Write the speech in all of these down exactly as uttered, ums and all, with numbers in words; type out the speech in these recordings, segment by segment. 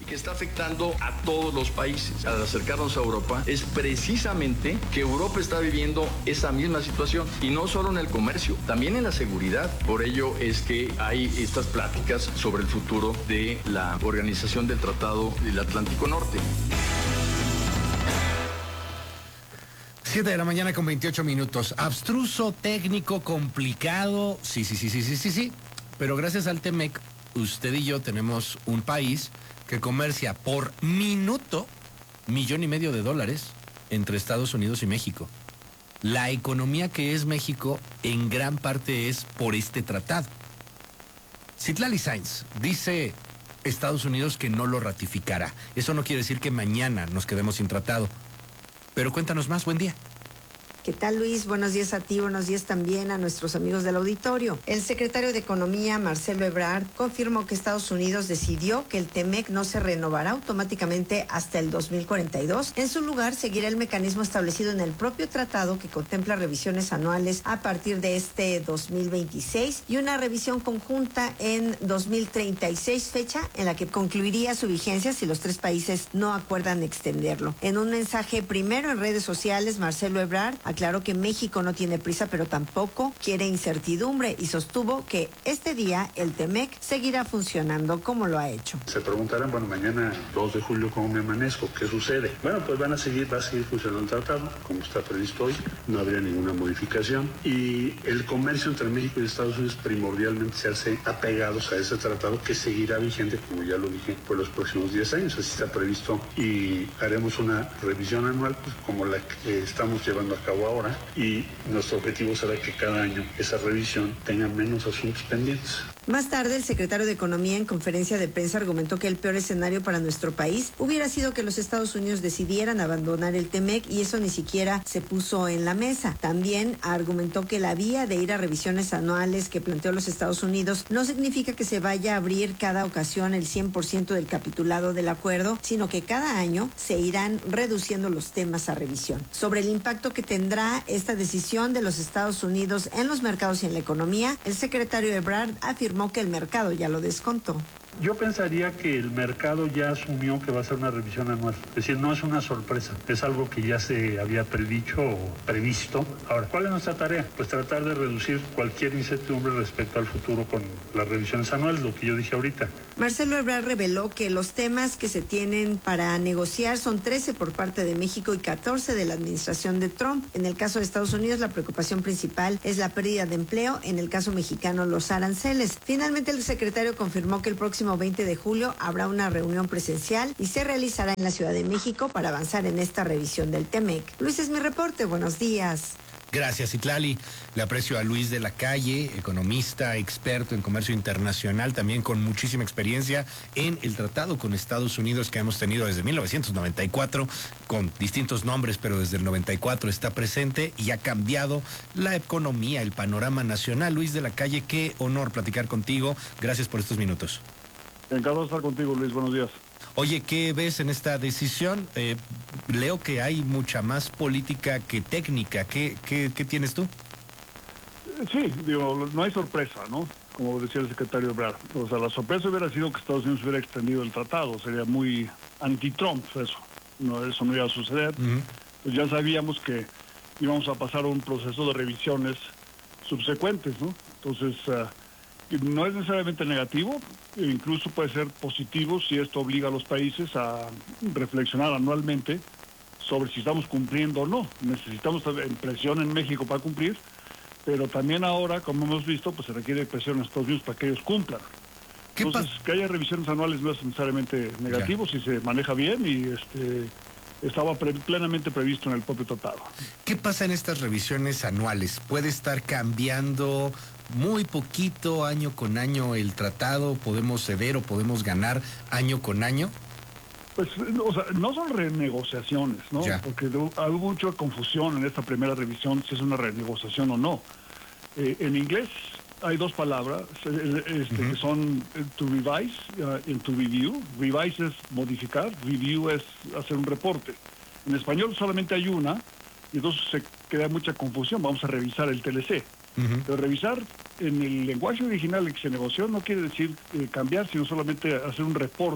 que está afectando a todos los países. Al acercarnos a Europa es precisamente que Europa está viviendo esa misma situación, y no solo en el comercio, también en la seguridad. Por ello es que hay estas pláticas sobre el futuro de la Organización del Tratado del Atlántico Norte. siete de la mañana con veintiocho minutos. Abstruso, técnico, complicado. Sí, sí, sí, sí, sí, sí, sí. Pero gracias al Temec, usted y yo tenemos un país que comercia por minuto millón y medio de dólares entre Estados Unidos y México. La economía que es México en gran parte es por este tratado. Citlali Sainz dice Estados Unidos que no lo ratificará. Eso no quiere decir que mañana nos quedemos sin tratado. Pero cuéntanos más, buen día. ¿Qué tal, Luis? Buenos días a ti, buenos días también a nuestros amigos del auditorio. El secretario de Economía, Marcelo Ebrard, confirmó que Estados Unidos decidió que el Temec no se renovará automáticamente hasta el dos mil cuarenta y dos. En su lugar, seguirá el mecanismo establecido en el propio tratado que contempla revisiones anuales a partir de este dos mil veintiséis y una revisión conjunta en dos mil treinta y seis, fecha en la que concluiría su vigencia si los tres países no acuerdan extenderlo. En un mensaje primero en redes sociales, Marcelo Ebrard aclaró que México no tiene prisa, pero tampoco quiere incertidumbre, y sostuvo que este día el Temec seguirá funcionando como lo ha hecho. Se preguntarán, bueno, mañana dos de julio, ¿cómo me amanezco? ¿Qué sucede? Bueno, pues van a seguir, va a seguir funcionando el tratado, como está previsto hoy, no habría ninguna modificación, y el comercio entre México y Estados Unidos primordialmente se hace apegados a ese tratado que seguirá vigente, como ya lo dije, por los próximos diez años, así está previsto, y haremos una revisión anual, pues, como la que estamos llevando a cabo ahora, y nuestro objetivo será que cada año esa revisión tenga menos asuntos pendientes. Más tarde, el secretario de Economía en conferencia de prensa argumentó que el peor escenario para nuestro país hubiera sido que los Estados Unidos decidieran abandonar el Temec, y eso ni siquiera se puso en la mesa. También argumentó que la vía de ir a revisiones anuales que planteó los Estados Unidos no significa que se vaya a abrir cada ocasión el cien por ciento del capitulado del acuerdo, sino que cada año se irán reduciendo los temas a revisión. Sobre el impacto que tendrá esta decisión de los Estados Unidos en los mercados y en la economía, el secretario Ebrard afirmó que el mercado ya lo descontó. Yo pensaría que el mercado ya asumió que va a ser una revisión anual. Es decir, no es una sorpresa, es algo que ya se había predicho o previsto. Ahora, ¿cuál es nuestra tarea? Pues tratar de reducir cualquier incertidumbre respecto al futuro con las revisiones anuales, lo que yo dije ahorita. Marcelo Ebrard reveló que los temas que se tienen para negociar son trece por parte de México y catorce de la administración de Trump. En el caso de Estados Unidos, la preocupación principal es la pérdida de empleo. En el caso mexicano, los aranceles. Finalmente, el secretario confirmó que el próximo veinte de julio habrá una reunión presencial y se realizará en la Ciudad de México para avanzar en esta revisión del Temec. Luis, es mi reporte. Buenos días. Gracias, Citlali. Le aprecio a Luis de la Calle, economista, experto en comercio internacional, también con muchísima experiencia en el tratado con Estados Unidos que hemos tenido desde mil novecientos noventa y cuatro, con distintos nombres, pero desde el noventa y cuatro está presente y ha cambiado la economía, el panorama nacional. Luis de la Calle, qué honor platicar contigo. Gracias por estos minutos. Encantado de estar contigo, Luis. Buenos días. Oye, ¿qué ves en esta decisión? Eh, leo que hay mucha más política que técnica. ¿Qué, qué, qué tienes tú? Sí, digo, no hay sorpresa, ¿no? Como decía el secretario Ebrard. O sea, la sorpresa hubiera sido que Estados Unidos hubiera extendido el tratado. Sería muy anti-Trump eso. No, eso no iba a suceder. Uh-huh. Pues ya sabíamos que íbamos a pasar un proceso de revisiones subsecuentes, ¿no? Entonces, uh, no es necesariamente negativo, incluso puede ser positivo si esto obliga a los países a reflexionar anualmente sobre si estamos cumpliendo o no. Necesitamos presión en México para cumplir, pero también ahora, como hemos visto, pues se requiere presión en Estados Unidos para que ellos cumplan. Entonces, que haya revisiones anuales no es necesariamente negativo ya. Si se maneja bien y este estaba pre plenamente previsto en el propio tratado. ¿Qué pasa en estas revisiones anuales? ¿Puede estar cambiando muy poquito año con año el tratado? ¿Podemos ceder o podemos ganar año con año? Pues, o sea, no son renegociaciones, ¿no? Ya. Porque hubo mucha confusión en esta primera revisión si es una renegociación o no. Eh, en inglés hay dos palabras este, uh-huh. que son to revise uh, y to review. Revise es modificar, review es hacer un reporte. En español solamente hay una y entonces se crea mucha confusión. Vamos a revisar el T L C. Uh-huh. Pero revisar en el lenguaje original en que se negoció no quiere decir eh, cambiar, sino solamente hacer un reporte.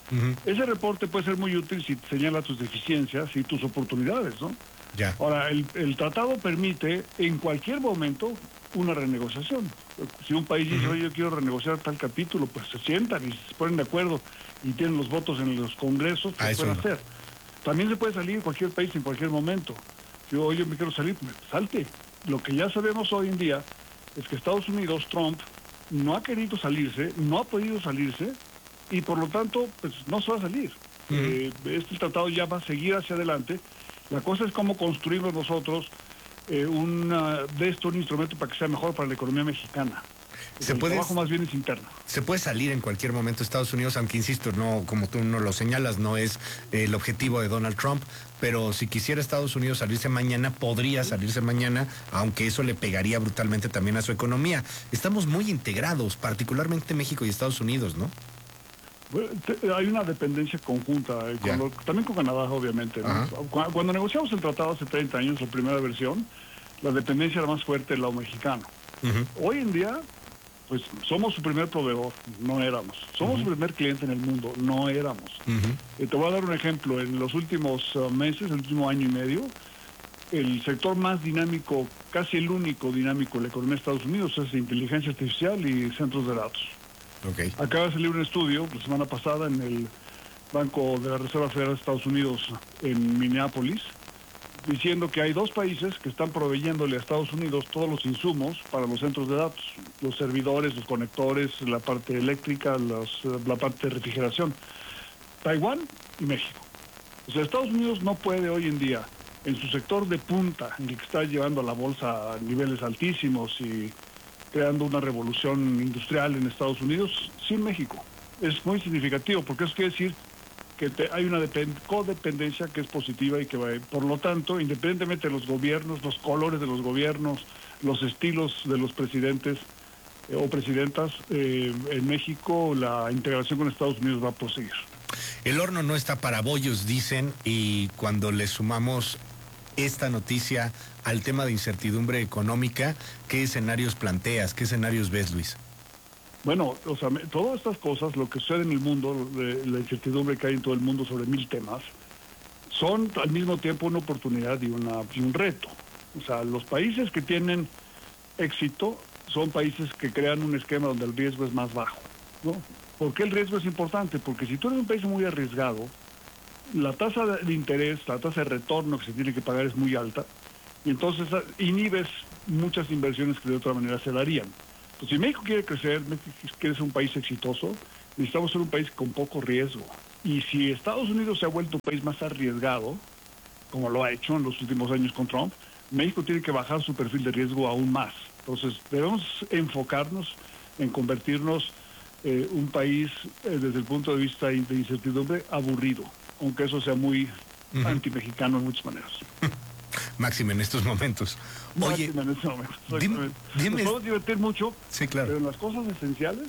Uh-huh. Ese reporte puede ser muy útil si señala tus deficiencias y tus oportunidades, ¿no? Ya. Ahora, el, el tratado permite en cualquier momento una renegociación. Si un país dice, uh-huh. oye, yo quiero renegociar tal capítulo, pues se sientan y se ponen de acuerdo y tienen los votos en los congresos, pues pueden hacer. También se puede salir en cualquier país en cualquier momento. Si yo, oye, me quiero salir, pues salte. Lo que ya sabemos hoy en día es que Estados Unidos, Trump, no ha querido salirse, no ha podido salirse, y por lo tanto, pues no se va a salir. Uh-huh. Eh, este tratado ya va a seguir hacia adelante. La cosa es cómo construimos nosotros eh, una, de esto un instrumento para que sea mejor para la economía mexicana. Se el puede, trabajo más bien es interno. Se puede salir en cualquier momento Estados Unidos, aunque insisto, no, como tú no lo señalas, no es eh, el objetivo de Donald Trump, pero si quisiera Estados Unidos salirse mañana, podría salirse mañana, aunque eso le pegaría brutalmente también a su economía. Estamos muy integrados, particularmente México y Estados Unidos, ¿no? Bueno, te, hay una dependencia conjunta, eh, con lo, también con Canadá, obviamente, ¿no? Cuando, cuando negociamos el tratado hace treinta años, la primera versión, la dependencia era más fuerte del lado mexicano. Uh-huh. Hoy en día, pues somos su primer proveedor, no éramos. Somos uh-huh. su primer cliente en el mundo, no éramos. Uh-huh. Eh, te voy a dar un ejemplo. En los últimos uh, meses, el último año y medio, el sector más dinámico, casi el único dinámico en la economía de Estados Unidos es inteligencia artificial y centros de datos. Okay. Acaba de salir un estudio la semana pasada en el Banco de la Reserva Federal de Estados Unidos en Minneapolis, diciendo que hay dos países que están proveyéndole a Estados Unidos todos los insumos para los centros de datos, los servidores, los conectores, la parte eléctrica, los, la parte de refrigeración. Taiwán y México. O sea, Estados Unidos no puede hoy en día, en su sector de punta, en el que está llevando a la bolsa a niveles altísimos y creando una revolución industrial en Estados Unidos, sin México. Es muy significativo, porque eso quiere decir que te, hay una depend, codependencia que es positiva y que va, por lo tanto, independientemente de los gobiernos, los colores de los gobiernos, los estilos de los presidentes eh, o presidentas, eh, en México la integración con Estados Unidos va a proseguir. El horno no está para bollos, dicen, y cuando le sumamos esta noticia al tema de incertidumbre económica, ¿qué escenarios planteas? ¿Qué escenarios ves, Luis? Bueno, o sea, todas estas cosas, lo que sucede en el mundo, la incertidumbre que hay en todo el mundo sobre mil temas, son al mismo tiempo una oportunidad y, una, y un reto. O sea, los países que tienen éxito son países que crean un esquema donde el riesgo es más bajo, ¿no? ¿Por qué el riesgo es importante? Porque si tú eres un país muy arriesgado, la tasa de interés, la tasa de retorno que se tiene que pagar es muy alta, y entonces inhibes muchas inversiones que de otra manera se darían. Pues si México quiere crecer, México quiere ser un país exitoso, necesitamos ser un país con poco riesgo. Y si Estados Unidos se ha vuelto un país más arriesgado, como lo ha hecho en los últimos años con Trump, México tiene que bajar su perfil de riesgo aún más. Entonces debemos enfocarnos en convertirnos en eh, un país, eh, desde el punto de vista de incertidumbre, aburrido, aunque eso sea muy uh-huh. anti-mexicano en muchas maneras. Máxime en estos momentos. Oye, Máxime en estos momentos. Dime, dime... Nos podemos divertir mucho, sí, claro. pero en las cosas esenciales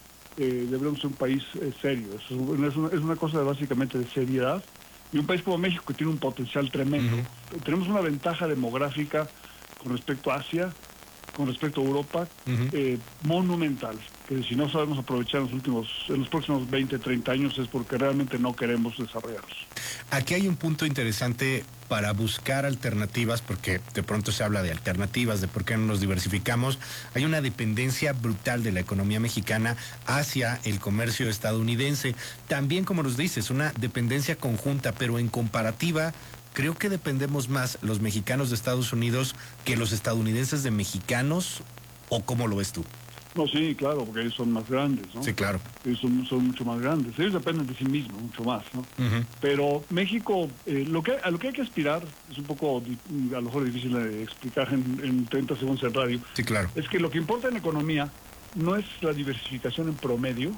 eh, debemos ser un país eh, serio. Es una, es, una, es una cosa de, básicamente de seriedad. Y un país como México que tiene un potencial tremendo. Uh-huh. Tenemos una ventaja demográfica con respecto a Asia, con respecto a Europa, uh-huh. eh, monumental, que si no sabemos aprovechar en los últimos, en los próximos veinte, treinta años es porque realmente no queremos desarrollarlos. Aquí hay un punto interesante para buscar alternativas, porque de pronto se habla de alternativas, de por qué no nos diversificamos. Hay una dependencia brutal de la economía mexicana hacia el comercio estadounidense. También, como nos dices, una dependencia conjunta, pero en comparativa, creo que dependemos más los mexicanos de Estados Unidos que los estadounidenses de mexicanos, ¿o cómo lo ves tú? No, sí, claro, porque ellos son más grandes, ¿no? Sí, claro. Ellos son, son mucho más grandes. Ellos dependen de sí mismos, mucho más, ¿no? Uh-huh. Pero México, eh, lo que, a lo que hay que aspirar, es un poco, a lo mejor difícil de explicar en, en treinta segundos en radio. Sí, claro. Es que lo que importa en economía no es la diversificación en promedio,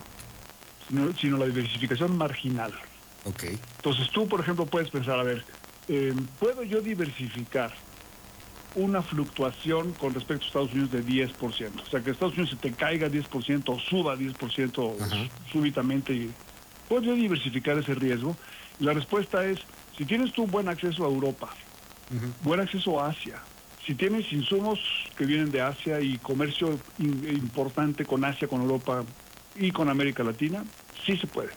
sino, sino la diversificación marginal. Ok. Entonces tú, por ejemplo, puedes pensar, a ver, eh, ¿puedo yo diversificar una fluctuación con respecto a Estados Unidos de diez por ciento? O sea, que Estados Unidos se te caiga diez por ciento o suba diez por ciento uh-huh. súbitamente. Y ¿puedo yo diversificar ese riesgo? Y la respuesta es, si tienes tú buen acceso a Europa, uh-huh. buen acceso a Asia, si tienes insumos que vienen de Asia y comercio in- importante con Asia, con Europa y con América Latina, sí se puede.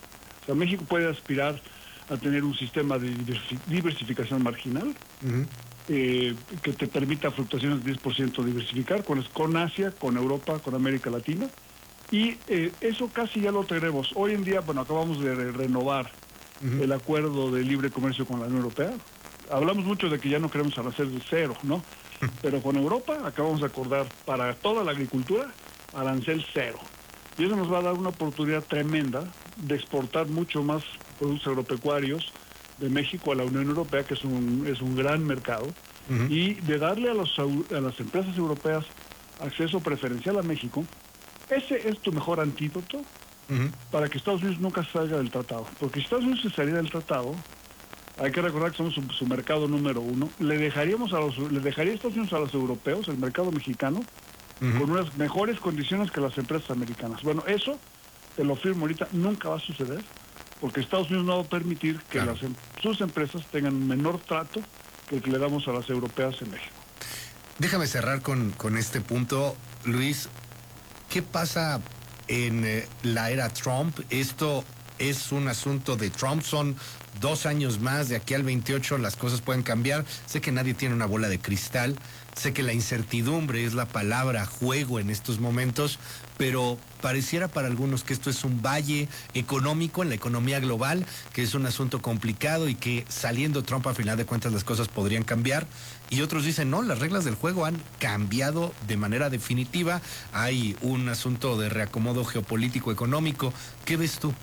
O sea, México puede aspirar a tener un sistema de diversificación marginal, uh-huh. eh, que te permita fluctuaciones del diez por ciento diversificar con, con Asia, con Europa, con América Latina, y eh, eso casi ya lo tenemos. Hoy en día, bueno, acabamos de re renovar uh-huh. el acuerdo de libre comercio con la Unión Europea. Hablamos mucho de que ya no queremos arancel de cero, ¿no? Pero con Europa acabamos de acordar para toda la agricultura arancel cero. Y eso nos va a dar una oportunidad tremenda de exportar mucho más productos agropecuarios de México a la Unión Europea, que es un, es un gran mercado, uh-huh. y de darle a, los, a las empresas europeas acceso preferencial a México. Ese es tu mejor antídoto uh-huh. para que Estados Unidos nunca salga del tratado. Porque si Estados Unidos se saliera del tratado, hay que recordar que somos su, su mercado número uno, le dejaríamos a los, le dejaría Estados Unidos a los europeos, el mercado mexicano, uh-huh. con unas mejores condiciones que las empresas americanas. Bueno, eso, te lo firmo ahorita, nunca va a suceder, porque Estados Unidos no va a permitir que claro. las, sus empresas tengan menor trato que el que le damos a las europeas en México. Déjame cerrar con, con este punto, Luis. ¿Qué pasa en eh, la era Trump? Esto es un asunto de Trump, son dos años más, de aquí al veintiocho las cosas pueden cambiar. Sé que nadie tiene una bola de cristal, sé que la incertidumbre es la palabra juego en estos momentos, pero pareciera para algunos que esto es un valle económico en la economía global, que es un asunto complicado y que saliendo Trump a final de cuentas las cosas podrían cambiar. Y otros dicen, no, las reglas del juego han cambiado de manera definitiva, hay un asunto de reacomodo geopolítico económico. ¿Qué ves tú?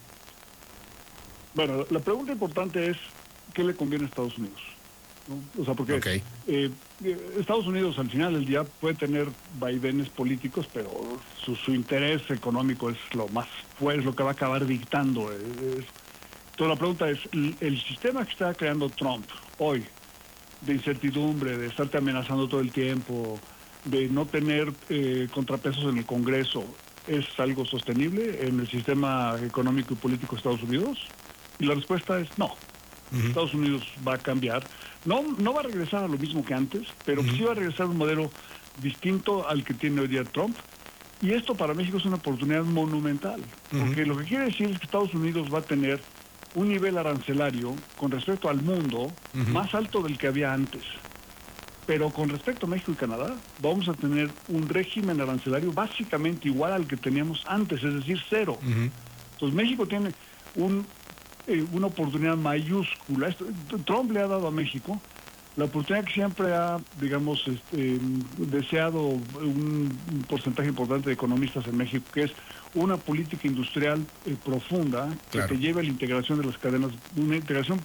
Bueno, la pregunta importante es, ¿qué le conviene a Estados Unidos? ¿No? O sea, porque okay. eh, Estados Unidos al final del día puede tener vaivenes políticos, pero su, su interés económico es lo más, pues lo que va a acabar dictando. Es, entonces la pregunta es, el, el sistema que está creando Trump hoy, de incertidumbre, de estarte amenazando todo el tiempo, de no tener eh, contrapesos en el Congreso, ¿es algo sostenible en el sistema económico y político de Estados Unidos? Y la respuesta es no. Uh-huh. Estados Unidos va a cambiar. No, no va a regresar a lo mismo que antes, pero uh-huh. sí va a regresar a un modelo distinto al que tiene hoy día Trump. Y esto para México es una oportunidad monumental, uh-huh. porque lo que quiere decir es que Estados Unidos va a tener un nivel arancelario con respecto al mundo uh-huh. más alto del que había antes. Pero con respecto a México y Canadá, vamos a tener un régimen arancelario básicamente igual al que teníamos antes, es decir, cero. Uh-huh. Entonces México tiene un, eh, una oportunidad mayúscula. Esto, Trump le ha dado a México la oportunidad que siempre ha, digamos, este, deseado un, un porcentaje importante de economistas en México, que es una política industrial eh, profunda, claro. que te lleve a la integración de las cadenas, una integración